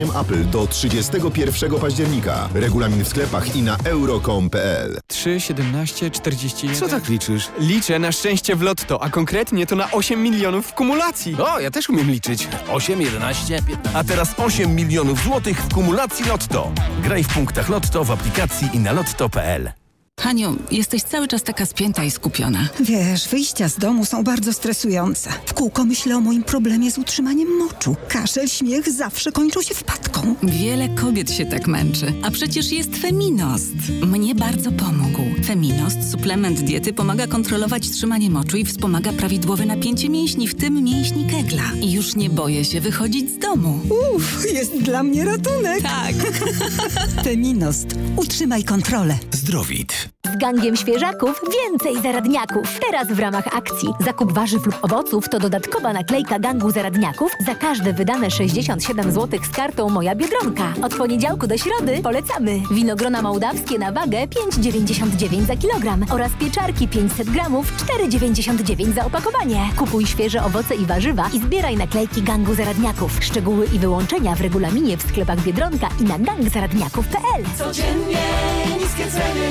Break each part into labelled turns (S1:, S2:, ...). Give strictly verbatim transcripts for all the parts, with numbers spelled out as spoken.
S1: Apple do trzydziestego pierwszego października. Regulamin w sklepach i na euro kropka com kropka p l.
S2: trzy, siedemnaście, czterdzieści jeden.
S3: Co tak liczysz?
S2: Liczę na szczęście w lotto, a konkretnie to na osiem milionów w kumulacji.
S3: O, ja też umiem liczyć. osiem, jedenaście, piętnaście.
S4: A teraz osiem milionów złotych w kumulacji Lotto. Graj w punktach Lotto w aplikacji i na lotto kropka p l.
S5: Haniu, jesteś cały czas taka spięta i skupiona.
S6: Wiesz, wyjścia z domu są bardzo stresujące. W kółko myślę o moim problemie z utrzymaniem moczu. Kaszel, śmiech zawsze kończą się wpadką.
S5: Wiele kobiet się tak męczy, a przecież jest Feminost. Mnie bardzo pomógł. Feminost, suplement diety, pomaga kontrolować trzymanie moczu i wspomaga prawidłowe napięcie mięśni, w tym mięśni kegla. I już nie boję się wychodzić z domu.
S6: Uff, jest dla mnie ratunek.
S5: Tak.
S6: Feminost. Utrzymaj kontrolę.
S4: Zdrowit.
S7: Z gangiem świeżaków więcej zaradniaków. Teraz w ramach akcji zakup warzyw lub owoców to dodatkowa naklejka gangu zaradniaków za każde wydane sześćdziesiąt siedem złotych z kartą Moja Biedronka. Od poniedziałku do środy polecamy. Winogrona mołdawskie na wagę pięć dziewięćdziesiąt dziewięć za kilogram oraz pieczarki pięćset gramów cztery dziewięćdziesiąt dziewięć za opakowanie. Kupuj świeże owoce i warzywa i zbieraj naklejki gangu zaradniaków. Szczegóły i wyłączenia w regulaminie w sklepach Biedronka i na gang zaradniaków kropka p l.
S8: Codziennie niskie ceny.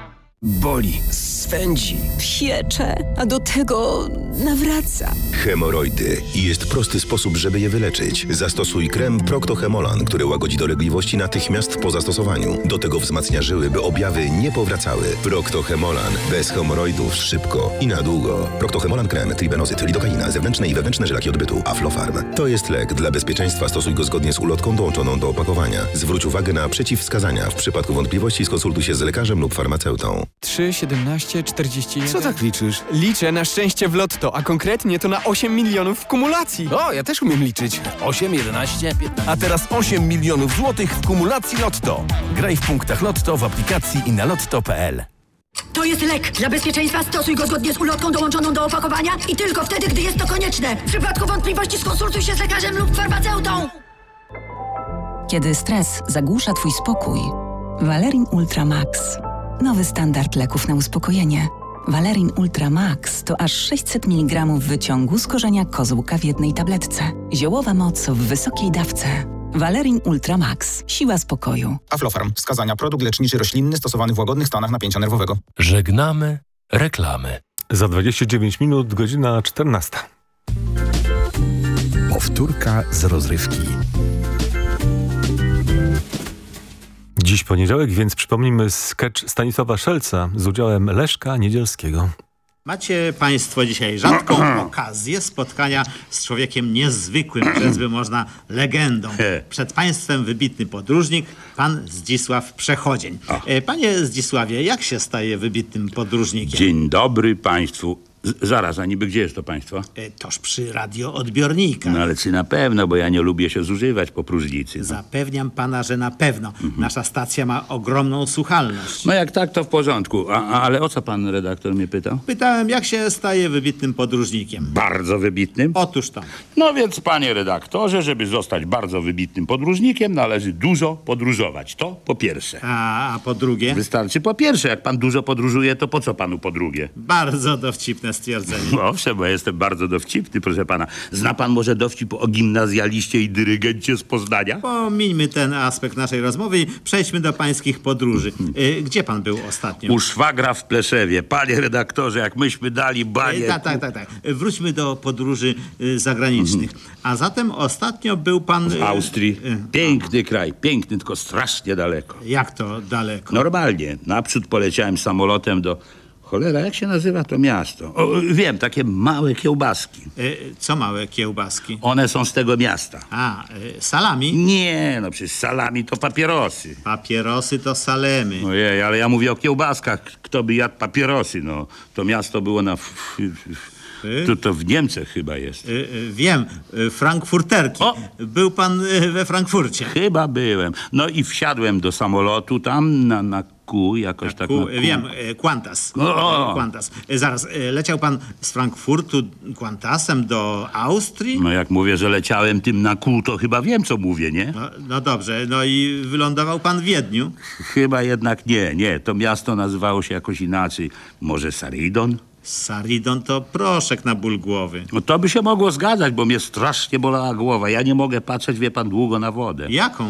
S3: Boli, swędzi.
S6: Piecze, a do tego nawraca.
S1: Hemoroidy. I jest prosty sposób, żeby je wyleczyć. Zastosuj krem Procto-Hemolan, który łagodzi dolegliwości natychmiast po zastosowaniu. Do tego wzmacnia żyły, by objawy nie powracały. Procto-Hemolan. Bez hemoroidów szybko i na długo. Procto-Hemolan krem, tribenozyt, lidokaina, zewnętrzne i wewnętrzne żelaki odbytu, Aflofarm. To jest lek. Dla bezpieczeństwa stosuj go zgodnie z ulotką dołączoną do opakowania. Zwróć uwagę na przeciwwskazania. W przypadku wątpliwości skonsultuj się z lekarzem lub farmaceutą.
S2: trzy, siedemnaście, czterdzieści jeden.
S3: Co tak liczysz?
S2: Liczę na szczęście w lotto, a konkretnie to na osiem milionów w kumulacji.
S3: O, ja też umiem liczyć. osiem, jedenaście, piętnaście.
S4: A teraz osiem milionów złotych w kumulacji Lotto. Graj w punktach Lotto w aplikacji i na lotto kropka p l.
S8: To jest lek. Dla bezpieczeństwa stosuj go zgodnie z ulotką dołączoną do opakowania i tylko wtedy, gdy jest to konieczne. W przypadku wątpliwości skonsultuj się z lekarzem lub farmaceutą.
S5: Kiedy stres zagłusza twój spokój, Valerin Ultra Max. Nowy standard leków na uspokojenie. Valerin Ultra Max to aż sześćset miligramów wyciągu z korzenia kozłka w jednej tabletce. Ziołowa moc w wysokiej dawce. Valerin Ultra Max. Siła spokoju.
S9: Aflofarm. Wskazania: produkt leczniczy roślinny stosowany w łagodnych stanach napięcia nerwowego.
S4: Żegnamy reklamy.
S10: Za dwadzieścia dziewięć minut, godzina czternasta.
S4: Powtórka z rozrywki.
S10: Dziś poniedziałek, więc przypomnijmy sketch Stanisława Szelca z udziałem Leszka Niedzielskiego.
S11: Macie państwo dzisiaj rzadką okazję spotkania z człowiekiem niezwykłym, rzec by można legendą. Przed państwem wybitny podróżnik, pan Zdzisław Przechodzień. Panie Zdzisławie, jak się staje wybitnym podróżnikiem?
S12: Dzień dobry państwu. Z zaraz, a niby gdzie jest to państwo?
S11: Toż przy radioodbiornika.
S12: No ale czy na pewno, bo ja nie lubię się zużywać po próżnicy. No.
S11: Zapewniam pana, że na pewno. Mhm. Nasza stacja ma ogromną słuchalność.
S12: No jak tak, to w porządku. A, a, ale o co pan redaktor mnie pytał?
S11: Pytałem, jak się staje wybitnym podróżnikiem.
S12: Bardzo wybitnym?
S11: Otóż to.
S12: No więc, panie redaktorze, żeby zostać bardzo wybitnym podróżnikiem, należy dużo podróżować. To po pierwsze.
S11: A, a po drugie?
S12: Wystarczy po pierwsze. Jak pan dużo podróżuje, to po co panu po drugie?
S11: Bardzo dowcipne stwierdzenie.
S12: No owszem, bo ja jestem bardzo dowcipny, proszę pana. Zna pan może dowcip o gimnazjaliście i dyrygencie z Poznania?
S11: Pomińmy ten aspekt naszej rozmowy i przejdźmy do pańskich podróży. Gdzie pan był ostatnio?
S12: U szwagra w Pleszewie. Panie redaktorze, jak myśmy dali banie...
S11: Tak, tak, tak, tak. Wróćmy do podróży zagranicznych. A zatem ostatnio był pan...
S12: W Austrii. Piękny kraj, piękny, tylko strasznie daleko.
S11: Jak to daleko?
S12: Normalnie. Naprzód poleciałem samolotem do... Cholera, jak się nazywa to miasto? O, wiem, takie małe kiełbaski.
S11: E, co małe kiełbaski?
S12: One są z tego miasta.
S11: A, e, salami?
S12: Nie, no przecież salami to papierosy.
S11: Papierosy to salemy.
S12: Ojej, ale ja mówię o kiełbaskach. Kto by jadł papierosy? No, to miasto było na... To, to w Niemczech chyba jest.
S11: E, e, wiem, e, frankfurterki. O! Był pan e, we Frankfurcie?
S12: Chyba byłem. No i wsiadłem do samolotu tam na... na Ku, jakoś tak.
S11: Ku,
S12: na ku.
S11: Wiem, Qantas.
S12: O, o.
S11: Qantas. Zaraz, leciał pan z Frankfurtu Qantasem do Austrii?
S12: No jak mówię, że leciałem tym na kół, to chyba wiem, co mówię, nie?
S11: No, no dobrze, no i wylądował pan w Wiedniu?
S12: Chyba jednak nie, nie. To miasto nazywało się jakoś inaczej. Może Saridon?
S11: Saridon to proszek na ból głowy.
S12: No to by się mogło zgadzać, bo mnie strasznie bolała głowa. Ja nie mogę patrzeć, wie pan, długo na wodę.
S11: Jaką